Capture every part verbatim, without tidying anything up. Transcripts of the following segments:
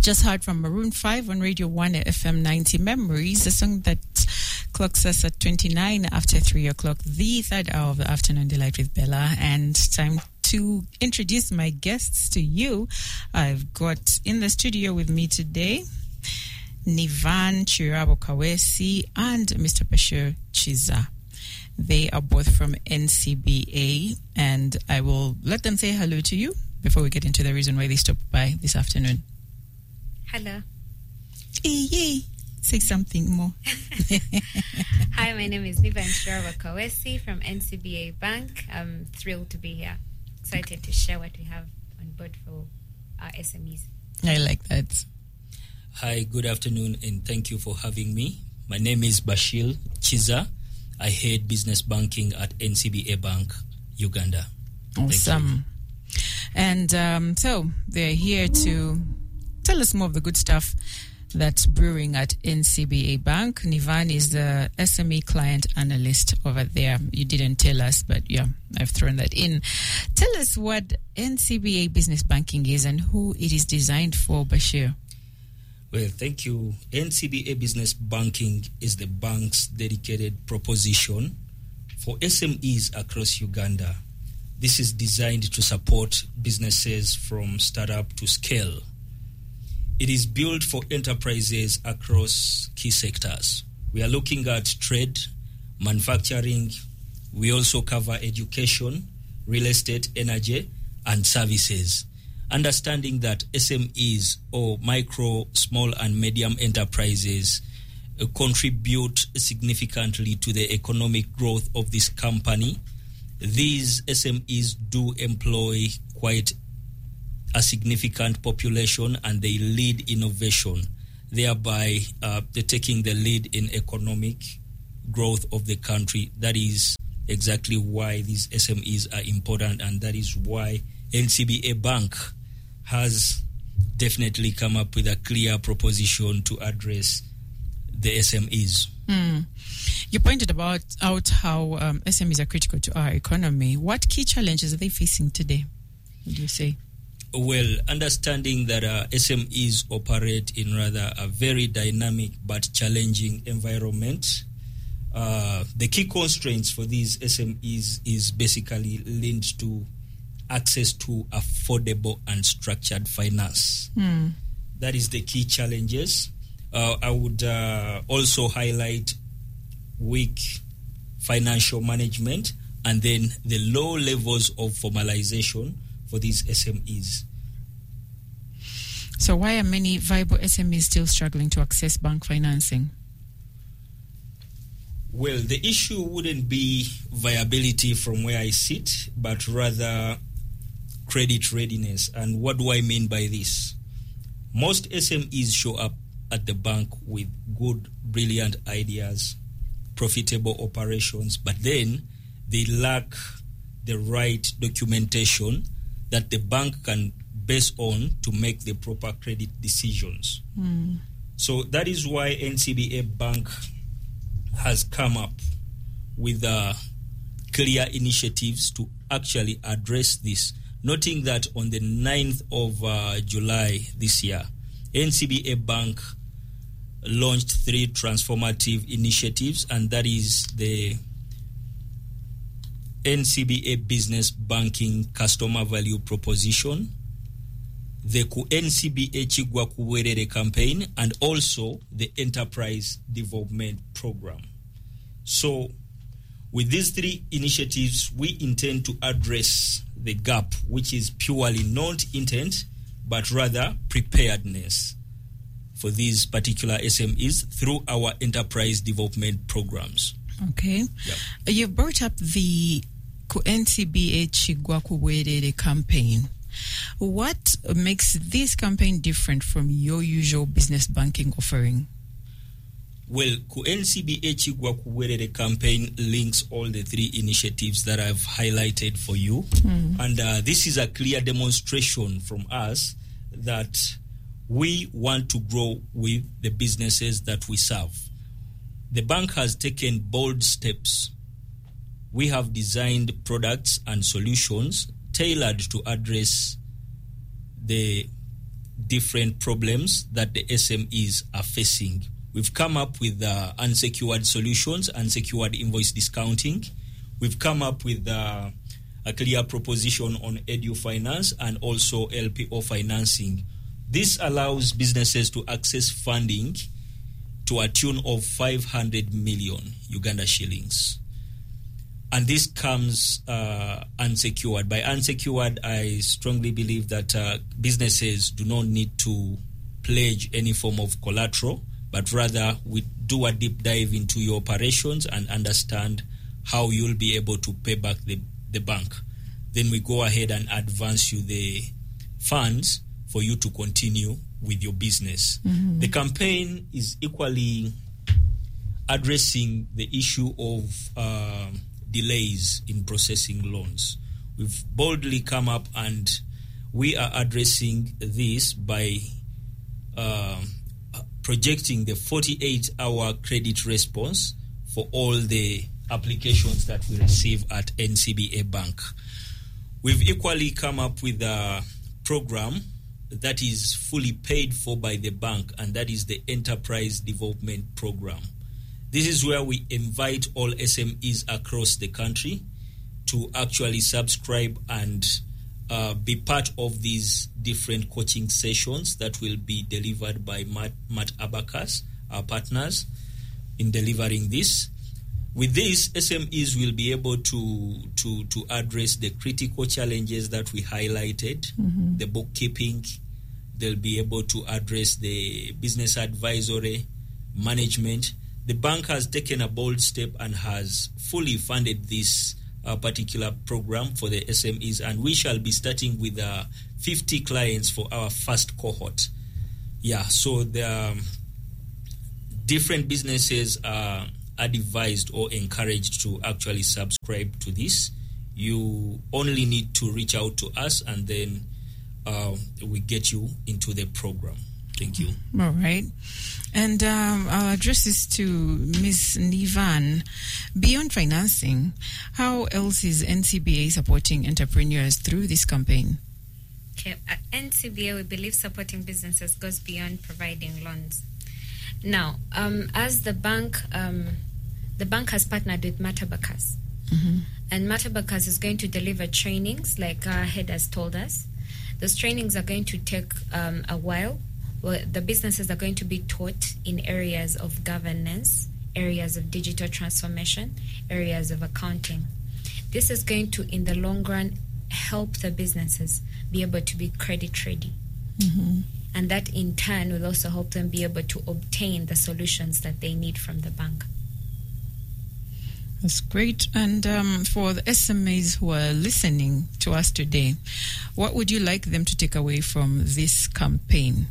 Just heard from Maroon five on Radio one F M ninety Memories, a song that clocks us at twenty-nine after three o'clock, the third hour of the afternoon delight with Bella. And time to introduce my guests to you. I've got in the studio with me today Nivan Chirabo Kawesi and Mister Bashir Chiza. They are both from N C B A, and I will let them say hello to you before we get into the reason why they stopped by this afternoon. Hello. Hey, hey. Say something more. Hi, my name is Nivan Chirabo Kawesi from N C B A Bank. I'm thrilled to be here. Excited to share what we have on board for our S M Es. I like that. Hi, good afternoon, and thank you for having me. My name is Bashir Chiza. I head business banking at N C B A Bank, Uganda. Awesome. And um, so they're here to tell us more of the good stuff that's brewing at N C B A Bank. Nivan is the S M E client analyst over there. You didn't tell us, but yeah, I've thrown that in. Tell us what N C B A business banking is and who it is designed for, Bashir. Well, thank you. N C B A Business Banking is the bank's dedicated proposition for S M Es across Uganda. This is designed to support businesses from startup to scale. It is built for enterprises across key sectors. We are looking at trade, manufacturing. We also cover education, real estate, energy, and services. Understanding that S M Es or micro, small, and medium enterprises uh, contribute significantly to the economic growth of this company, these S M Es do employ quite a significant population and they lead innovation, thereby uh, they're taking the lead in economic growth of the country. That is exactly why these S M Es are important, and that is why N C B A Bank has definitely come up with a clear proposition to address the S M Es. Mm. You pointed about out how um, S M Es are critical to our economy. What key challenges are they facing today, would you say? Well, understanding that uh, S M Es operate in rather a very dynamic but challenging environment, uh, the key constraints for these S M Es is basically linked to access to affordable and structured finance. Mm. That is the key challenges. Uh, I would uh, also highlight weak financial management and then the low levels of formalization for these S M Es. So why are many viable S M Es still struggling to access bank financing? Well, the issue wouldn't be viability from where I sit, but rather credit readiness. And what do I mean by this? Most S M Es show up at the bank with good, brilliant ideas, profitable operations, but then they lack the right documentation that the bank can base on to make the proper credit decisions. Mm. So that is why N C B A Bank has come up with uh, clear initiatives to actually address this, noting that on the ninth of uh, July this year, N C B A Bank launched three transformative initiatives, and that is the N C B A Business Banking Customer Value Proposition, the Ku N C B A Chigwa Kuwerere campaign, and also the Enterprise Development Program. So, with these three initiatives, we intend to address the gap, which is purely not intent, but rather preparedness for these particular S M Es through our enterprise development programs. Okay. Yep. You brought up the N C B A Chigwa Kuwerere campaign. What makes this campaign different from your usual business banking offering? Well, N C B A Chigwa Kuwerere campaign links all the three initiatives that I've highlighted for you. Mm. And uh, this is a clear demonstration from us that we want to grow with the businesses that we serve. The bank has taken bold steps. We have designed products and solutions tailored to address the different problems that the S M Es are facing. We've come up with uh, unsecured solutions, unsecured invoice discounting. We've come up with uh, a clear proposition on edu finance and also L P O financing. This allows businesses to access funding to a tune of five hundred million Uganda shillings. And this comes uh, unsecured. By unsecured, I strongly believe that uh, businesses do not need to pledge any form of collateral, but rather we do a deep dive into your operations and understand how you'll be able to pay back the, the bank. Then we go ahead and advance you the funds for you to continue with your business. Mm-hmm. The campaign is equally addressing the issue of uh, delays in processing loans. We've boldly come up and we are addressing this by uh, projecting the forty-eight hour credit response for all the applications that we receive at N C B A Bank. We've equally come up with a program that is fully paid for by the bank, and that is the Enterprise Development Program. This is where we invite all S M Es across the country to actually subscribe and uh, be part of these different coaching sessions that will be delivered by Matt, Matt Abacus, our partners, in delivering this. With this, S M Es will be able to, to, to address the critical challenges that we highlighted, mm-hmm. the bookkeeping. They'll be able to address the business advisory, management. The bank has taken a bold step and has fully funded this uh, particular program for the S M Es, and we shall be starting with uh, fifty clients for our first cohort. Yeah, so the um, different businesses are advised or encouraged to actually subscribe to this. You only need to reach out to us, and then uh, we get you into the program. Thank you. All right. And um, I'll address this to Miz Nivan. Beyond financing, how else is N C B A supporting entrepreneurs through this campaign? Okay. At N C B A, we believe supporting businesses goes beyond providing loans. Now, um, as the bank, um, the bank has partnered with Matt Abacus. Mm-hmm. And Matt Abacus is going to deliver trainings, like our head has told us. Those trainings are going to take um, a while. Well, the businesses are going to be taught in areas of governance, areas of digital transformation, areas of accounting. This is going to, in the long run, help the businesses be able to be credit ready. Mm-hmm. And that, in turn, will also help them be able to obtain the solutions that they need from the bank. That's great. And um, for the S M Es who are listening to us today, what would you like them to take away from this campaign?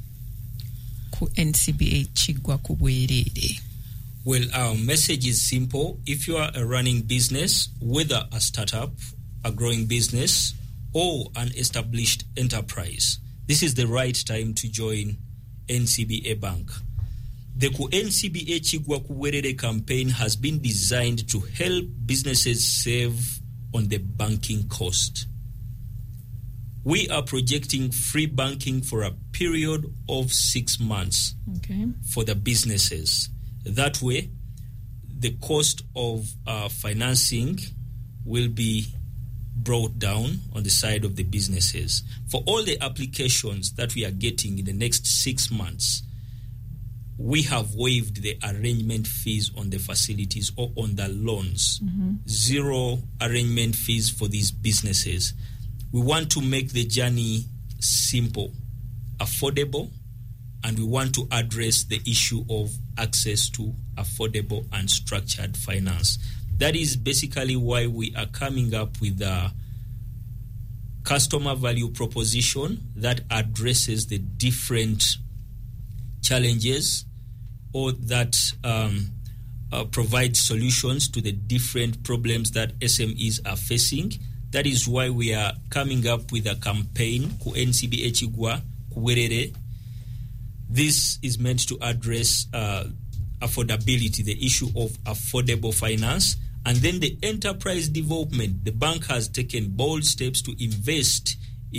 N C B A Chigwa Kubwerere. Well, our message is simple. If you are a running business, whether a startup, a growing business, or an established enterprise, this is the right time to join N C B A Bank. The N C B A Chigwa Kubwerere campaign has been designed to help businesses save on the banking cost. We are projecting free banking for a period of six months okay. for the businesses. That way, the cost of uh, financing will be brought down on the side of the businesses. For all the applications that we are getting in the next six months, we have waived the arrangement fees on the facilities or on the loans. Mm-hmm. Zero arrangement fees for these businesses. We want to make the journey simple, affordable, and we want to address the issue of access to affordable and structured finance. That is basically why we are coming up with a customer value proposition that addresses the different challenges or that um, uh, provides solutions to the different problems that S M Es are facing. That is why we are coming up with a campaign, Ku N C B A Chigwa Kubwerere. This is meant to address uh, affordability, the issue of affordable finance, and then the enterprise development. The bank has taken bold steps to invest in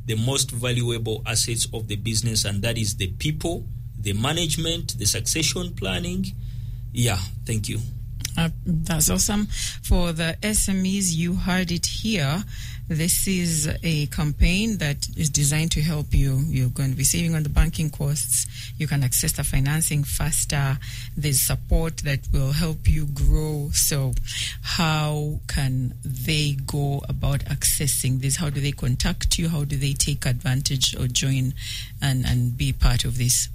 the most valuable assets of the business, and that is the people, the management, the succession planning. Yeah, thank you. Uh, that's awesome. For the S M Es, you heard it here. This is a campaign that is designed to help you. You're going to be saving on the banking costs. You can access the financing faster. There's support that will help you grow. So how can they go about accessing this? How do they contact you? How do they take advantage or join and, and be part of this?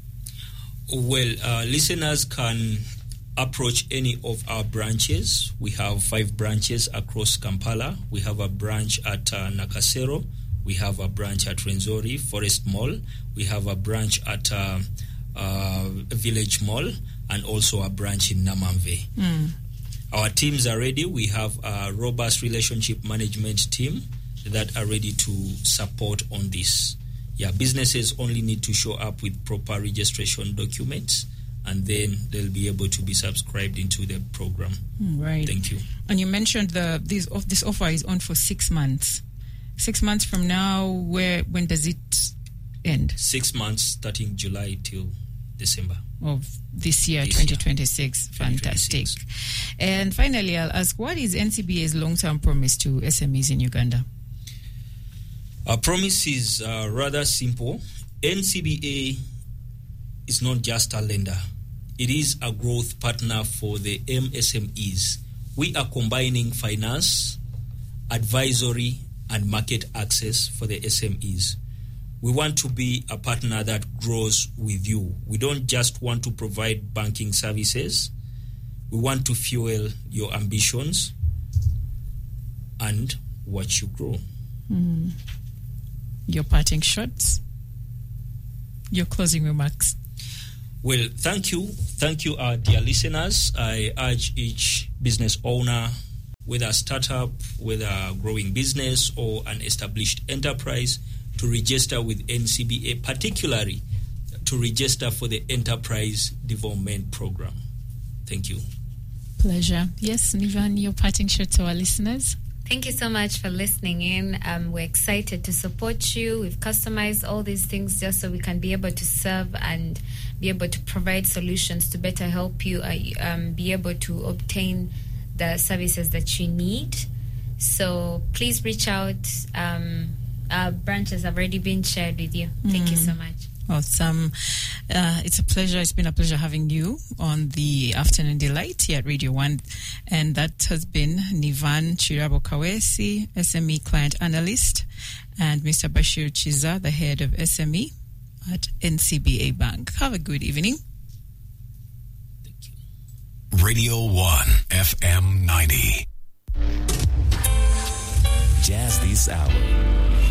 Well, uh, listeners can approach any of our branches. We have five branches across Kampala. We have a branch at uh, Nakasero. We have a branch at Rwenzori Forest Mall. We have a branch at uh, uh, Village Mall, and also a branch in Namamve. Mm. Our teams are ready. We have a robust relationship management team that are ready to support on this. Yeah, businesses only need to show up with proper registration documents, and then they'll be able to be subscribed into the program. Right. Thank you. And you mentioned the this this offer is on for six months. Six months from now, where when does it end? Six months, starting July till December of this year, this twenty twenty-six. Year. Fantastic. twenty twenty-six. And finally, I'll ask, what is N C B A's long-term promise to S M Es in Uganda? Our promise is uh, rather simple. N C B A is not just a lender. It is a growth partner for the M S M Es. We are combining finance, advisory, and market access for the S M Es. We want to be a partner that grows with you. We don't just want to provide banking services. We want to fuel your ambitions and watch you grow. Mm. Your parting shots, your closing remarks. Well, thank you. Thank you, our dear listeners. I urge each business owner, whether a startup, whether a growing business or an established enterprise, to register with N C B A, particularly to register for the Enterprise Development Program. Thank you. Pleasure. Yes, Nivan, your parting shot to our listeners. Thank you so much for listening in. Um, we're excited to support you. We've customized all these things just so we can be able to serve and be able to provide solutions to better help you uh, um, be able to obtain the services that you need. So please reach out. Um, our branches have already been shared with you. Thank mm. you so much. Awesome. Uh, it's a pleasure. It's been a pleasure having you on the Afternoon Delight here at Radio One. And that has been Nivan Chirabo Kawesi, S M E Client Analyst, and Mister Bashir Chiza, the Head of S M E at N C B A Bank. Have a good evening. Thank you. Radio One, F M ninety. Jazz this hour.